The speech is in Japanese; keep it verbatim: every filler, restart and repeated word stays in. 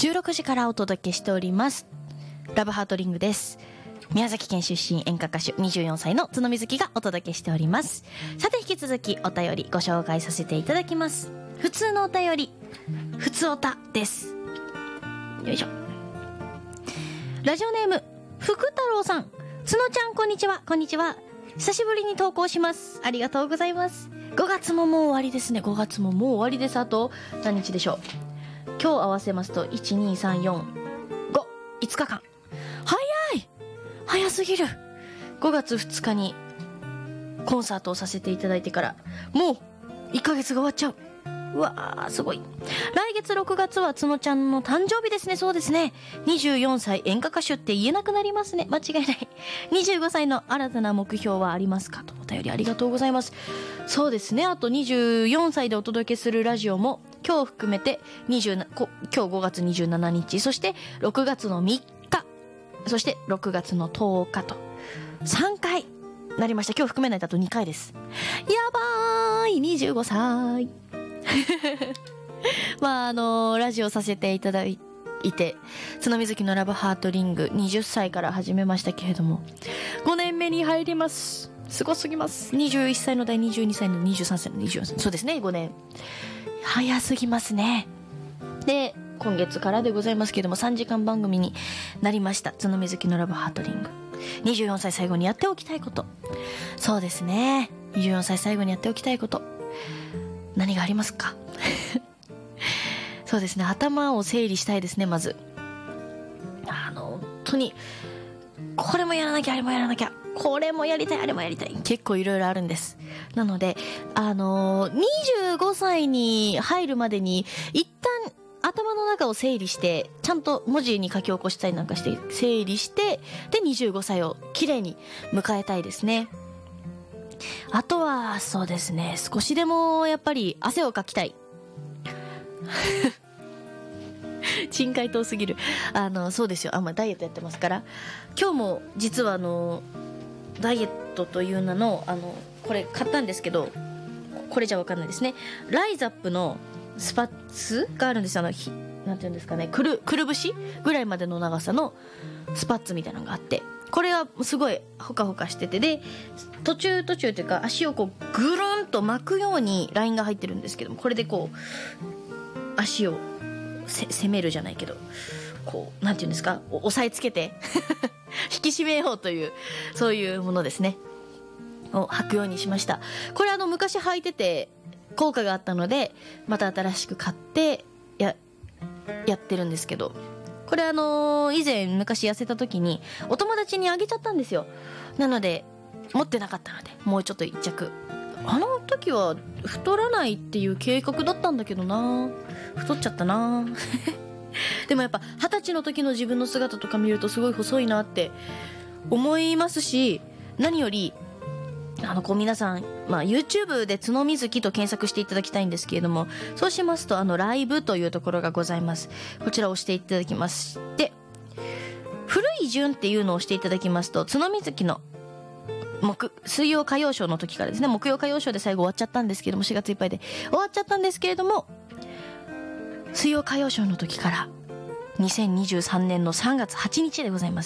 じゅうろくじからお届けしておりますラブハートリングです。宮崎県出身演歌歌手にじゅうよんさいの角みずきがお届けしております。さて引き続きお便りご紹介させていただきます。普通のお便り、ふつおたです。よいしょ。ラジオネーム福太郎さん、角ちゃんこんにちは。こんにちは。久しぶりに投稿します。ありがとうございます。ごがつももう終わりですね。ごがつももう終わりです。あと何日でしょう。今日合わせますといち、に、さん、よん、ご、いつかかん。早い、早すぎる。ごがつふつかにコンサートをさせていただいてからもういっかげつが終わっちゃう。うわーすごい。来月ろくがつは角ちゃんの誕生日ですね。そうですね。にじゅうよんさい演歌歌手って言えなくなりますね。間違いない。にじゅうごさいの新たな目標はありますかとお便りありがとうございます。そうですね。あとにじゅうよんさいでお届けするラジオも今日含めてにじゅうこ今日ごがつにじゅうしちにち、そしてろくがつのみっか、そしてろくがつのとおかとさんかいなりました。今日含めないとあとにかいです。やばーい。にじゅうごさいまああのー、ラジオさせていただいて角みずきのラブハートリングにじゅっさいから始めましたけれどもごねんめに入ります。すごすぎます。にじゅういっさいの代、にじゅうにさいの、にじゅうさんさいの、にじゅうよんさい、そうですね、ごねん早すぎますね。で今月からでございますけれどもさんじかん番組になりました。角みずきのラブハートリング。にじゅうよんさい最後にやっておきたいこと、そうですね、にじゅうよんさい最後にやっておきたいこと何がありますかそうですね、頭を整理したいですね。まずあの本当にこれもやらなきゃあれもやらなきゃ、これもやりたいあれもやりたい、結構いろいろあるんです。なのであのにじゅうごさいに入るまでに一旦頭の中を整理してちゃんと文字に書き起こしたりなんかして整理してでにじゅうごさいをきれいに迎えたいですね。あとはそうですね、少しでもやっぱり汗をかきたい珍回答すぎる。あのそうですよ、あ、まあ、ダイエットやってますから今日も実はあのダイエットという名のあのこれ買ったんですけど、これじゃ分かんないですね。ライザップのスパッツがあるんですよ。あのひなんていうんですかね、くるくるぶしぐらいまでの長さのスパッツみたいなのがあって、これはすごいほかほかしてて、で途中途中というか足をこうぐるんと巻くようにラインが入ってるんですけども、これでこう足をせ攻めるじゃないけどこうなんていうんですか、押さえつけて引き締めようというそういうものですねを履くようにしました。これあの昔履いてて効果があったのでまた新しく買ってややってるんですけど、これあのー、以前昔痩せた時にお友達にあげちゃったんですよ。なので持ってなかったのでもうちょっと一着、あの時は太らないっていう計画だったんだけどな、太っちゃったなでもやっぱ二十歳の時の自分の姿とか見るとすごい細いなって思いますし、何よりあのこう皆さん、まあ、YouTube で角みずきと検索していただきたいんですけれども、そうしますとあのライブというところがございます。こちらを押していただきまして、古い順っていうのを押していただきますと角みずきの木水曜歌謡ショーの時からですね、木曜歌謡ショーで最後終わっちゃったんですけどもしがついっぱいで終わっちゃったんですけれども、水曜歌謡ショーの時からにせんにじゅうさんねんのさんがつはちにちでございます。